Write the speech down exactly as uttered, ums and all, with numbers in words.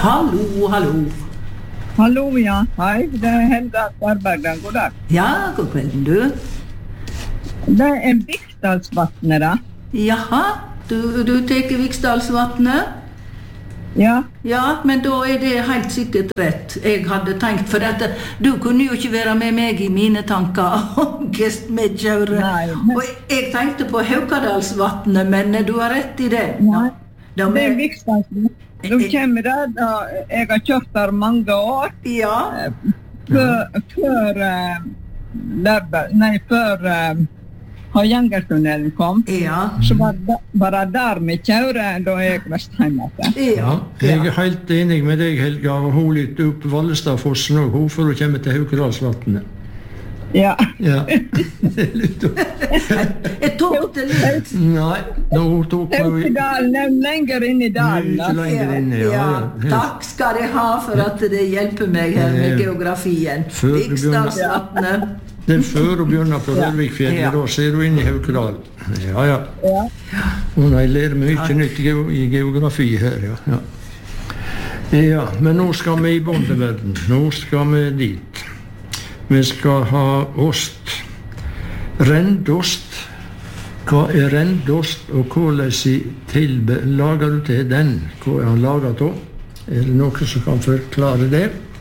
Hallo, hallo. Hallo, ja. Hei, det er Helga Skarbergen. God dag. Ja, god kvelden, du. Det er Viksdalsvatnet, da. Jaha, du, du teker Viksdalsvatnet? Ja. Ja, men da er det helt sikkert rett. Jeg hadde tenkt, for at du kunne jo ikke være med meg i mine tanker om Gestmedkjøret. Nei, men... Og jeg tenkte på Haukadalsvatnet, men du har rett i det. Nei, da det er Viksdalsvatnet. Du kommer der, da jeg har kjørt der mange år. Ja. Før, før, uh, nei, før uh, Harjangertunnelen kom. Ja. Så var det bare der vi kjører, da jeg var hjemme. Ja, jeg er helt enig med deg, Helga, og hun litt opp Vallestadfossen og hun for å komme til Haukedalsvatnet. Ja. Ja. Jeg tok det litt. Nei, da tok hun... Haukedalen er lenger inn i dalen. Mye lenger inn, ja. Ja, ja. takk skal de ha for at det hjelper meg her med geografien. Viksdalsvatnet. Det er før å begynne på Rørvikfjellet, Ja. da ser du inn i Haukedal. Ja, ja. Ja. Og jeg lærer mye nytt i geografi her, ja. ja. Ja, men nå skal vi i bondeverden. Nå skal vi dit. Vi skal ha ost. Rendost. Hva er rendost, og hvordan lager du til den? Hva er han laget av? Er det noen som kan forklare det?